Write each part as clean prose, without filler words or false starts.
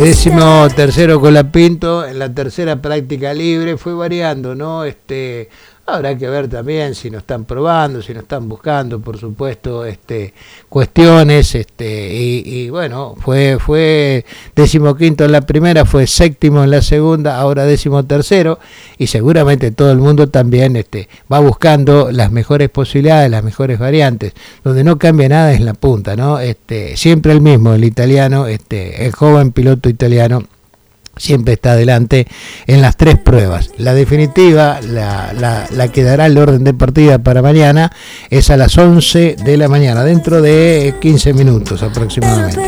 Décimo tercero Colapinto en la tercera práctica libre, fue variando, ¿no? Habrá que ver también si nos están probando, si nos están buscando, por supuesto, cuestiones, y bueno, fue 15º en la primera, fue 7º en la segunda, ahora 13º, y seguramente todo el mundo también va buscando las mejores posibilidades, las mejores variantes. Donde no cambia nada es la punta, ¿no? Siempre el mismo, el italiano, el joven piloto italiano, siempre está adelante en las tres pruebas. La definitiva, la que dará el orden de partida para mañana, es a las 11 de la mañana, dentro de 15 minutos aproximadamente.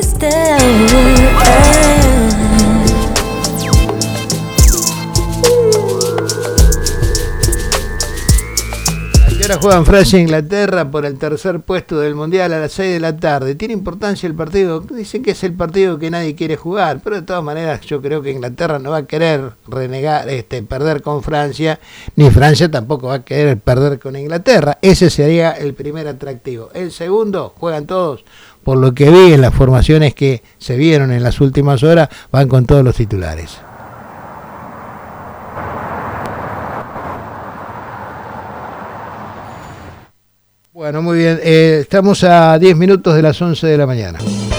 Ahora juegan Francia e Inglaterra por el tercer puesto del Mundial a las 6 de la tarde. Tiene importancia el partido, dicen que es el partido que nadie quiere jugar, pero de todas maneras yo creo que Inglaterra no va a querer perder con Francia, ni Francia tampoco va a querer perder con Inglaterra. Ese sería el primer atractivo. El segundo, juegan todos, por lo que vi en las formaciones que se vieron en las últimas horas, van con todos los titulares. Bueno, muy bien, estamos a 10 minutos de las 11 de la mañana.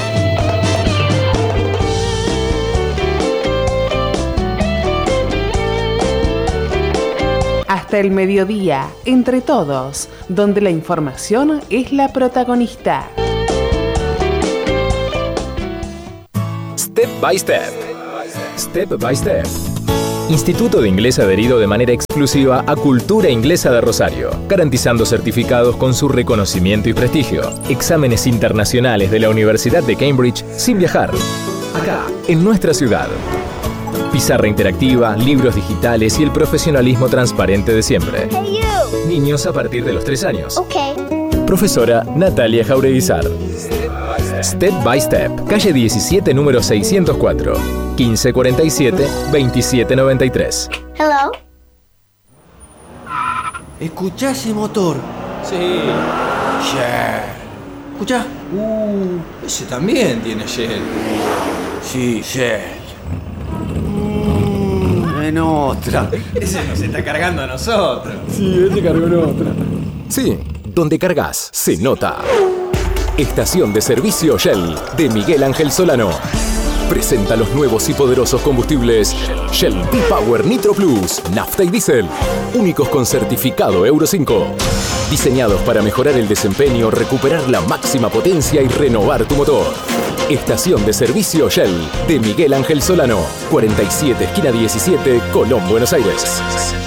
Hasta el mediodía, entre todos, donde la información es la protagonista. Step by Step. Step by Step. Instituto de Inglés adherido de manera exclusiva a Cultura Inglesa de Rosario, garantizando certificados con su reconocimiento y prestigio. Exámenes internacionales de la Universidad de Cambridge sin viajar. Acá, en nuestra ciudad. Pizarra interactiva, libros digitales y el profesionalismo transparente de siempre. Hey you. Niños a partir de los 3 años. Okay. Profesora Natalia Jaureguizar. Step by Step, calle 17, número 604, 1547-2793. Hello. ¿Escuchá ese motor? Sí. Shell. ¿Escuchá? Ese también tiene Shell. Sí, Shell. En otra. Ese nos está cargando a nosotros. Sí, ese cargó en otra. Sí, donde cargas se nota. Estación de servicio Shell de Miguel Ángel Solano. Presenta los nuevos y poderosos combustibles Shell V-Power Nitro Plus, nafta y diésel, únicos con certificado Euro 5. Diseñados para mejorar el desempeño, recuperar la máxima potencia y renovar tu motor. Estación de servicio Shell de Miguel Ángel Solano, 47, esquina 17, Colón, Buenos Aires.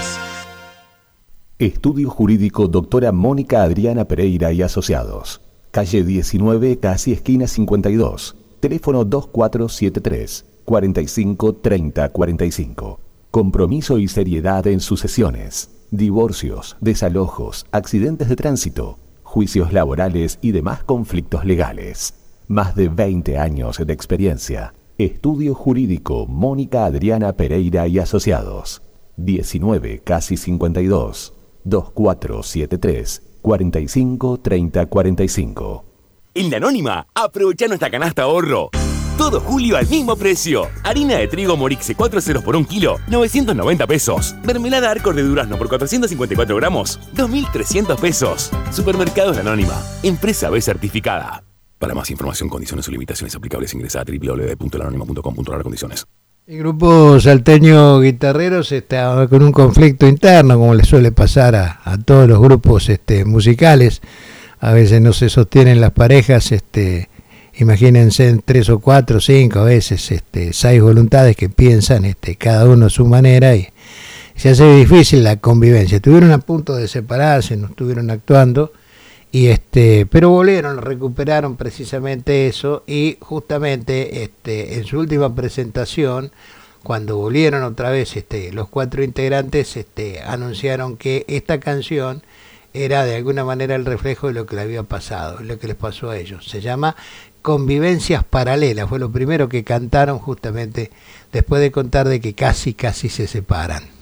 Estudio Jurídico Doctora Mónica Adriana Pereira y Asociados. Calle 19, casi esquina 52. Teléfono 2473 45 30 45. Compromiso y seriedad en sus sesiones. Divorcios, desalojos, accidentes de tránsito, juicios laborales y demás conflictos legales. Más de 20 años de experiencia. Estudio Jurídico Mónica Adriana Pereira y Asociados. 19, casi 52. 2473 45 30 45. En La Anónima, aprovecha nuestra canasta ahorro. Todo julio al mismo precio. Harina de trigo Morixe 4 ceros por 1 kilo, 990 pesos. Mermelada Arcor de durazno por 454 gramos, 2.300 pesos. Supermercados La Anónima, empresa B certificada. Para más información, condiciones o limitaciones aplicables, ingresa a www.lanonima.com.ar condiciones. El grupo salteño Guitarreros está con un conflicto interno, como le suele pasar a todos los grupos musicales. A veces no se sostienen las parejas, imagínense en 3 o 4, 5, a veces 6 voluntades que piensan cada uno a su manera, y se hace difícil la convivencia. Estuvieron a punto de separarse, no estuvieron actuando, pero volvieron, recuperaron precisamente eso, y justamente en su última presentación, cuando volvieron otra vez los 4 integrantes, anunciaron que esta canción era de alguna manera el reflejo de lo que le había pasado, lo que les pasó a ellos. Se llama Convivencias Paralelas, fue lo primero que cantaron justamente después de contar de que casi se separan.